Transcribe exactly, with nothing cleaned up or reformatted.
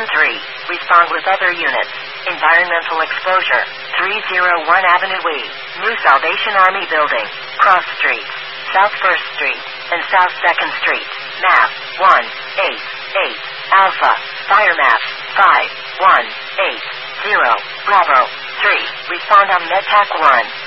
three, respond with other units. Environmental exposure, three oh one Avenue E, New Salvation Army Building, Cross Street, South First Street, and South Second Street. Map, one eight eight, Alpha, Fire Map, five one eight zero, Bravo, three, respond on MedTac one.